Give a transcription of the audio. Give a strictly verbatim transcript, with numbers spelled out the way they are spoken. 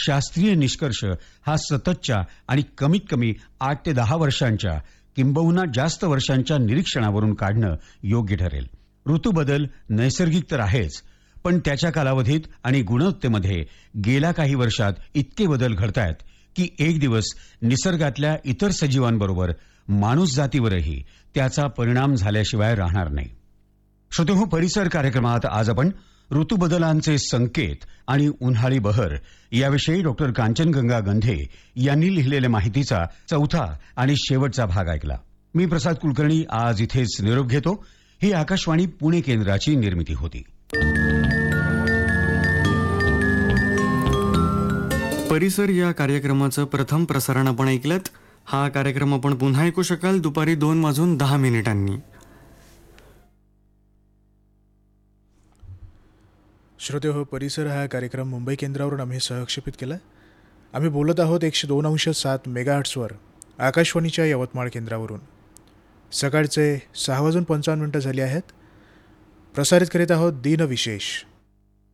शास्त्रीय निष्कर्ष हा सततच्या आणि कमीत कमी आठ ते दहा वर्षांच्या किंबहुना जास्त वर्षांच्या निरीक्षणावरून काढणं योग्य ठरेल. ऋतूबदल नैसर्गिक तर आहेच, पण त्याच्या कालावधीत आणि गुणवत्तेमध्ये गेल्या काही वर्षात इतके बदल घडतायत की एक दिवस निसर्गातल्या इतर सजीवांबरोबर माणूस जातीवरही त्याचा परिणाम झाल्याशिवाय राहणार नाही. श्रोतेहो, परिसर कार्यक्रमात आज आपण ऋतूबदलांचे संकेत आणि उन्हाळी बहर याविषयी डॉक्टर कांचनगंगा गंधे यांनी लिहिलेल्या माहितीचा चौथा आणि शेवटचा भाग ऐकला. मी प्रसाद कुलकर्णी आज इथेच निरोप घेतो. ही आकाशवाणी पुणे केंद्राची निर्मिती होती. परिसर या कार्यक्रमाचं प्रथम प्रसारण आपण ऐकलत. हा कार्यक्रम आपण पुन्हा ऐकू शकाल दुपारी दोन वाजून दहा मिनिटांनी. श्रोते हो, परिसर हा कार्यक्रम मुंबई केंद्रावरून आम्ही सहक्षेपित केला. आम्ही बोलत आहोत एकशे दोन अंश सात मेगाहर्ट्सवर आकाशवाणीच्या यवतमाळ केंद्रावरून. सकाळचे सहा वाजून पंचावन्न मिनटं झाली आहेत. प्रसारित करीत आहोत दिनविशेष.